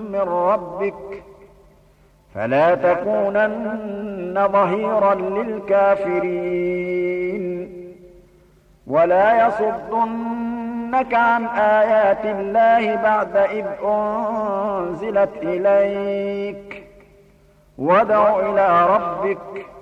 من ربك فلا تكونن ظهيرا للكافرين ولا يصدنك عن آيات الله بعد إذ أنزلت إليك وادع إلى ربك